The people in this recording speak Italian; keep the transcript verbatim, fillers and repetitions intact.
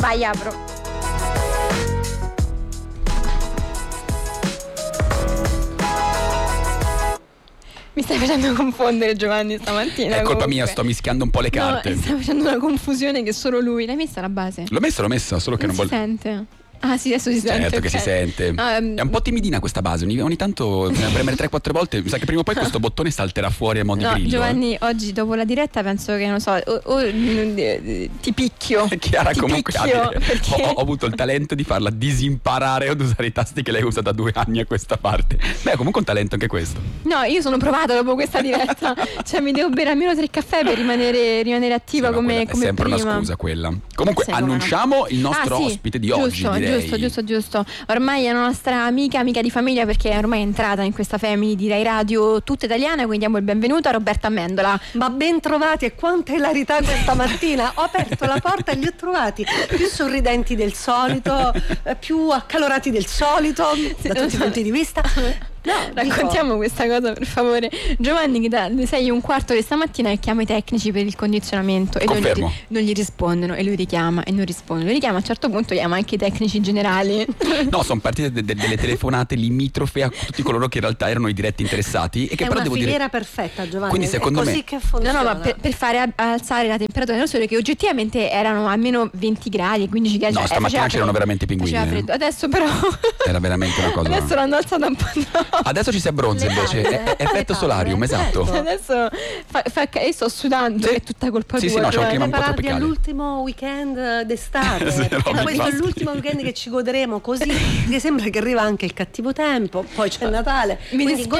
Vai, apro. Mi stai facendo confondere, Giovanni, stamattina. È colpa comunque. mia, sto mischiando un po' le carte. No, stai facendo una confusione che solo lui. L'hai messa la base? L'ho messa, l'ho messa, solo che non, non si voglio. sente. Ah sì, adesso si sente. Certo che okay. si sente. Um, È un po' timidina questa base, ogni, ogni tanto bisogna premere tre quattro volte. Mi sa che prima o poi questo bottone salterà fuori a mo' di no, grillo. Giovanni, eh. oggi dopo la diretta penso che, non so, o, o, ti picchio. Chiara ti comunque picchio, ha, perché... ho, ho avuto il talento di farla disimparare ad usare i tasti che lei usa da due anni a questa parte. Beh, è comunque un talento anche questo. No, io sono provata dopo questa diretta. Cioè mi devo bere almeno tre caffè per rimanere, rimanere attiva sì, come, è come sempre prima. una scusa quella. Comunque sì, annunciamo no. il nostro ah, sì, ospite di giusto, oggi, direi. Giusto, giusto, giusto. Ormai è una nostra amica, amica di famiglia, perché è ormai entrata in questa family di Rai Radio tutta italiana, quindi diamo il benvenuto a Roberta Amendola. Ma ben trovati, e quanta hilarità questa mattina. Ho aperto la porta e li ho trovati più sorridenti del solito, più accalorati del solito, da tutti i punti di vista. No, raccontiamo dico... questa cosa per favore. Giovanni, che dalle sei e un quarto di stamattina chiama i tecnici per il condizionamento e non gli, non gli rispondono, e lui richiama e non risponde. Lui richiama, a un certo punto chiama anche i tecnici generali. No, sono partite de- de- delle telefonate limitrofe a tutti coloro che in realtà erano i diretti interessati e che è però una devo filiera dire... perfetta, Giovanni. Quindi secondo è così me... che funziona. No, no, ma per, per fare a- alzare la temperatura del sole, che oggettivamente erano almeno venti gradi, quindici gradi. No, eh, stamattina c'erano veramente i pinguini. Faceva freddo. Adesso però era veramente una cosa. Adesso l'hanno alzata un po' troppo. Adesso ci si abbronza invece, è, è effetto solarium, esatto. Adesso fa, fa, io sto sudando, sì. È tutta colpa sì, tua. Sì, no, c'è un clima un po' prepararvi tropicale. all'ultimo weekend d'estate. sì, no, questo infatti. è l'ultimo weekend che ci goderemo così, che sembra che arriva anche il cattivo tempo, poi c'è Natale. Mi quindi